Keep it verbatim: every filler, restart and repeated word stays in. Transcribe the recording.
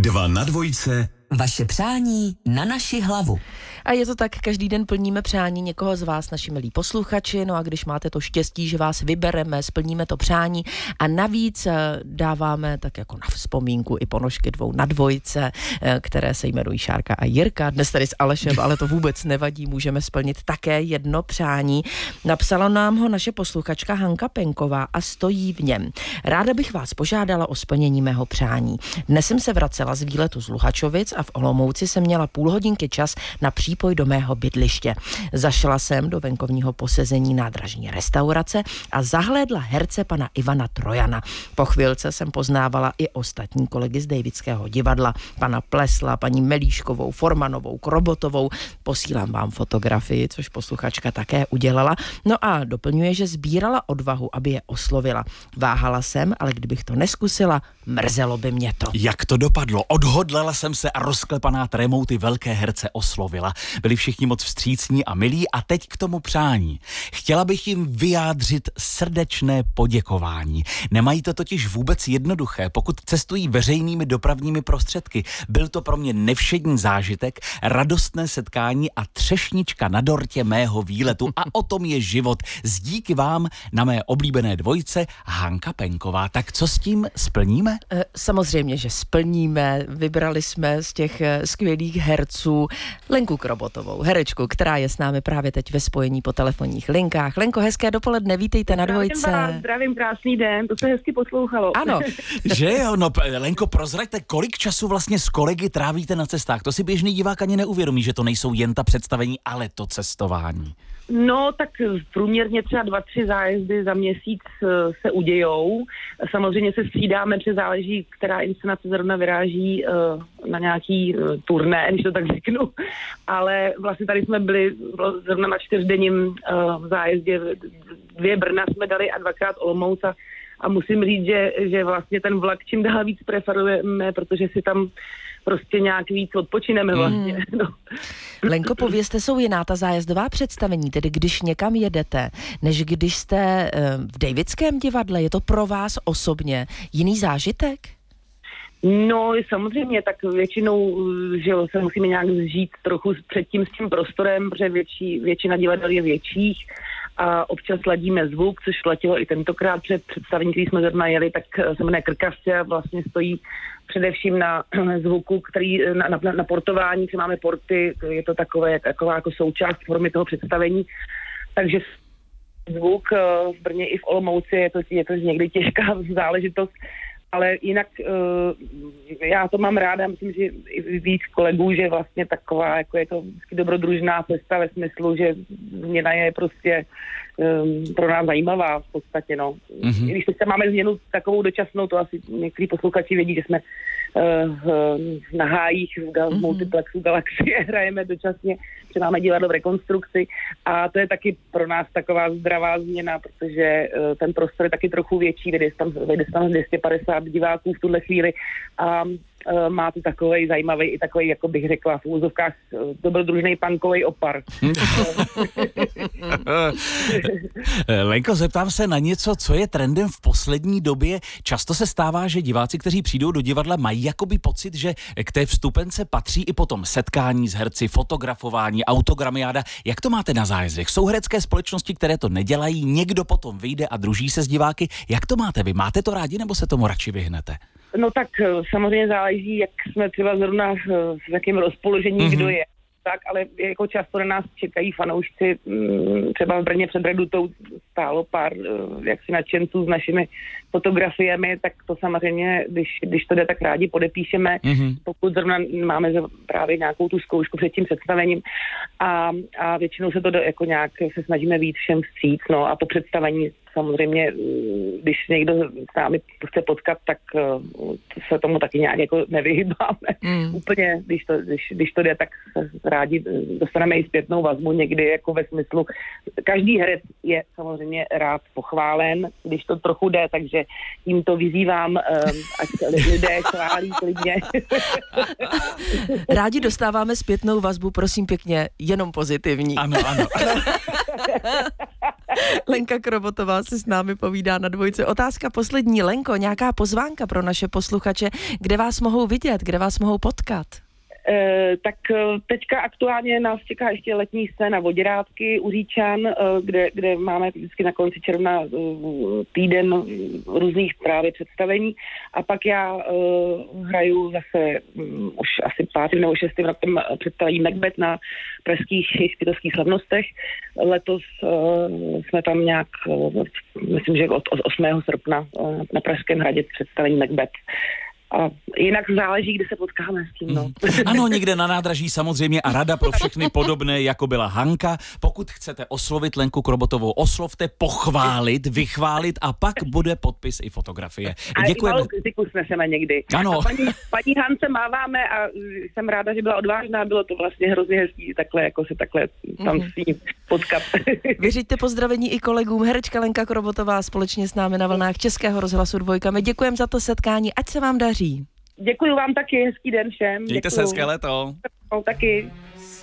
Dva na dvojce. Vaše přání na naši hlavu. A je to tak, každý den plníme přání někoho z vás, naši milí posluchači, no a když máte to štěstí, že vás vybereme, splníme to přání a navíc dáváme tak jako na vzpomínku i ponožky dvou na dvojce, které se jmenují Šárka a Jirka, dnes tady s Alešem, ale to vůbec nevadí, můžeme splnit také jedno přání. Napsala nám ho naše posluchačka Hanka Penková a stojí v něm. Ráda bych vás požádala o splnění mého přání. Dnes jsem se vracela z výletu z Luhačovic a v Olomouci jsem měla půl hodinky čas na přípoj do mého bydliště. Zašla jsem do venkovního posezení nádražní restaurace a zahlédla herce pana Ivana Trojana. Po chvilce jsem poznávala i ostatní kolegy z Davidského divadla, pana Plesla, paní Melíškovou, Formanovou, Krobotovou. Posílám vám fotografii, což posluchačka také udělala. No a doplňuje, že sbírala odvahu, aby je oslovila. Váhala jsem, ale kdybych to neskusila, mrzelo by mě to. Jak to dopadlo? Odhodlala jsem se a rozklepaná trémou ty velké herce oslovila. Byli všichni moc vstřícní a milí a teď k tomu přání. Chtěla bych jim vyjádřit srdečné poděkování. Nemají to totiž vůbec jednoduché, pokud cestují veřejnými dopravními prostředky. Byl to pro mě nevšední zážitek, radostné setkání a třešnička na dortě mého výletu a o tom je život. Z díky vám na mé oblíbené dvojce Hanka Penková. Tak co s tím splníme? Samozřejmě, že splníme. Vybrali jsme z těch skvělých herců Lenku Krobotovou, herečku, která je s námi právě teď ve spojení po telefonních linkách. Lenko, hezké dopoledne, vítejte na dvojce. Zdravím vás, zdravím, krásný den, to se hezky poslouchalo. Ano. Že jo, no Lenko, prozraďte, kolik času vlastně s kolegy trávíte na cestách? To si běžný divák ani neuvědomí, že to nejsou jen ta představení, ale to cestování. No, tak průměrně třeba dva, tři zájezdy za měsíc se udějou. Samozřejmě se střídáme, protože záleží, která inscenace zrovna vyráží na nějaký turné, když to tak řeknu. Ale vlastně tady jsme byli zrovna na čtyřdenním zájezdě. Dvě Brna jsme dali a dvakrát Olomouc a, a musím říct, že, že vlastně ten vlak čím dál víc preferujeme, protože si tam prostě nějak víc odpočineme vlastně. Mm. No. Lenko, povězte, jsou jiná ta zájezdová představení, tedy když někam jedete, než když jste v Davidském divadle, je to pro vás osobně jiný zážitek? No, samozřejmě, tak většinou, že jo, se musíme nějak zžít trochu předtím s tím prostorem, protože větší, většina divadel je větších a občas ladíme zvuk, což platilo i tentokrát před představení, který jsme zrovna jeli, tak se jmenuje Krkavce a vlastně stojí především na zvuku, který na, na, na portování, že máme porty, je to takové, taková jako součást formy toho představení, takže zvuk v Brně i v Olomouci je to, je to někdy těžká záležitost, ale jinak uh, já to mám ráda, myslím, že i víc kolegů, že vlastně taková, jako je to vždycky dobrodružná cesta ve smyslu, že změna je prostě um, pro nás zajímavá v podstatě, no. Mm-hmm. Když teď máme změnu takovou dočasnou, to asi některý posluchači vědí, že jsme uh, na hájích v, gal- mm-hmm. multiplexu Galaxie hrajeme dočasně, že máme divadlo v rekonstrukci a to je taky pro nás taková zdravá změna, protože uh, ten prostor je taky trochu větší, vejde tam, vejde tam dvě stě padesát diváků v tuhle chvíli a uh, má to takovej zajímavý i takový, jako bych řekla v úzovkách, uh, dobrodružnej punkovej opar. Lenko, zeptám se na něco, co je trendem v poslední době. Často se stává, že diváci, kteří přijdou do divadla, mají jakoby pocit, že k té vstupence patří i potom setkání s herci, fotografování, autogramiáda. Jak to máte na zájezdech? Jsou herecké společnosti, které to nedělají, někdo potom vyjde a druží se s diváky. Jak to máte vy? Máte to rádi nebo se tomu radši vyhnete? No tak samozřejmě záleží, jak jsme třeba zrovna s jakým rozpoložením, mm-hmm. kdo je. Tak, ale jako často na nás čekají fanoušci, třeba v Brně před Redutou stálo pár jaksi nadšenců s našimi fotografiemi, tak to samozřejmě, když, když to jde, tak rádi podepíšeme, mm-hmm. pokud zrovna máme právě nějakou tu zkoušku před tím představením a, a většinou se to do, jako nějak se snažíme víc všem vstříc, no a po představení samozřejmě, když někdo s námi chce potkat, tak se tomu taky nějak jako nevyhybáme. Mm. Úplně, když to, když, když to jde, tak se rádi dostaneme i zpětnou vazbu někdy jako ve smyslu, každý herec je samozřejmě rád pochválen, když to trochu jde, takže tímto vyzývám, ať lidé chválí klidně. Rádi dostáváme zpětnou vazbu, prosím pěkně, jenom pozitivní. Ano, ano. Lenka Krobotová se s námi povídá na Dvojce. Otázka poslední. Lenko, nějaká pozvánka pro naše posluchače, kde vás mohou vidět, kde vás mohou potkat? E, tak teďka aktuálně nás čeká ještě letní scéna Voděrádky u Říčan, e, kde, kde máme vždycky na konci června e, týden různých právě představení a pak já e, hraju zase um, už asi pátým nebo šestým rokem představení Macbeth na pražských shakespearovských slavnostech. Letos e, jsme tam nějak, e, myslím, že od, od osmého srpna e, na Pražském hradě představení Macbeth. A jinak záleží, kde se potkáme s tím, no. Ano, někde na nádraží samozřejmě a rada pro všechny podobné, jako byla Hanka. Pokud chcete oslovit Lenku Krobotovou, oslovte, pochválit, vychválit a pak bude podpis i fotografie. A Děkujeme. i malou kritiku sneseme někdy. Ano. A paní, paní Hance máváme a jsem ráda, že byla odvážná, bylo to vlastně hrozně hezký takhle, jako se takhle tam s ní potkat. Vyřiďte pozdravení i kolegům. Herečka Lenka Krobotová společně s námi na vlnách Českého rozhlasu Dvojka. My děkujeme za to setkání, ať se vám daří. Děkuji vám taky, hezký den všem. Mějte se, hezké léto. No, taky.